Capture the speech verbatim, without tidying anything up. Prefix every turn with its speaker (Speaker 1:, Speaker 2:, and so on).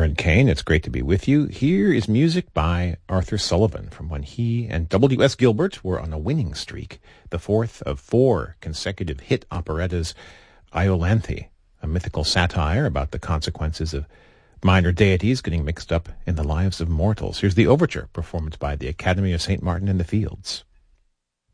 Speaker 1: Aaron Kane. It's great to be with you. Here is music by Arthur Sullivan from when he and W S. Gilbert were on a winning streak, the fourth of four consecutive hit operettas, Iolanthe, a mythical satire about the consequences of minor deities getting mixed up in the lives of mortals. Here's the overture, performed by the Academy of Saint Martin in the Fields.